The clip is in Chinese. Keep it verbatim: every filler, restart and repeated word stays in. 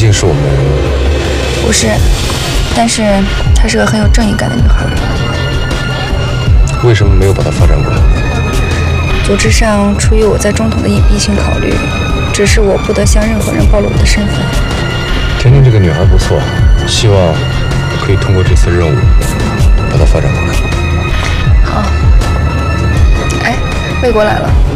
竟是我们的人物。 不是，但是她是个很有正义感的女孩。 为什么没有把她发展过来？ 组织上出于我在中统的隐蔽性考虑，只是我不得向任何人暴露我的身份。 甜甜这个女孩不错，希望可以通过这次任务把她发展过来。 好。哎，魏国来了。